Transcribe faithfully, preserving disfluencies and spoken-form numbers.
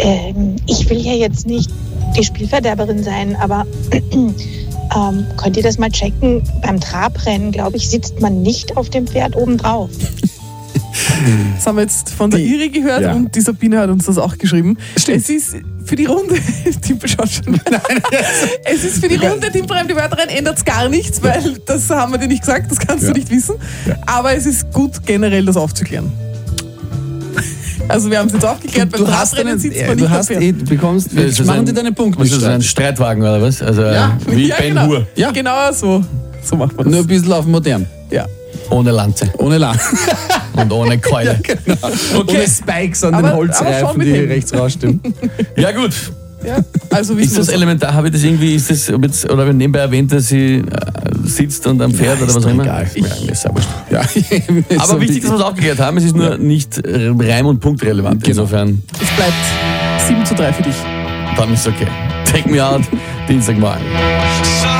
Ähm, ich will ja jetzt nicht die Spielverderberin sein, aber ähm, könnt ihr das mal checken? Beim Trabrennen, glaube ich, sitzt man nicht auf dem Pferd obendrauf. Das haben wir jetzt von der Iri gehört, ja. Und die Sabine hat uns das auch geschrieben. Stimmt. Es ist für die Runde, Tim schaut schon. Nein, es ist für die Runde, Tim Breim, die Wörter rein, ändert es gar nichts, weil das haben wir dir nicht gesagt, das kannst ja. du nicht wissen. Ja. Aber es ist gut, generell das aufzuklären. Also wir haben es jetzt aufgeklärt, beim Trabrennen sitzt man nicht du hast eh, du bekommst, wir machen ein, dir deine Punkte. Das ist ein Streitwagen oder was? Also ja. wie ja, Ben genau. Hur. Ja, genau so. So macht man das. Nur ein bisschen auf modern. Ja. Ohne Lanze. Ohne Lanze. Und ohne Keule. Ja, genau. Okay. Ohne Spikes an aber, den Holzreifen, die hier rechts rausstimmen. Ja, gut. Ja, also ist das elementar? Habe ich das irgendwie, ist das, jetzt, oder habe ich nebenbei erwähnt, dass sie äh, sitzt und am Pferd ja, oder was auch immer? Egal. Ich, ja, mir ist ja wurscht. Ja, aber so wichtig, dass wir es aufgeklärt haben, es ist nur ja. nicht reim- und punktrelevant. Genau. Insofern. Es bleibt sieben zu drei für dich. Dann ist es okay. Take me out, Dienstagmorgen.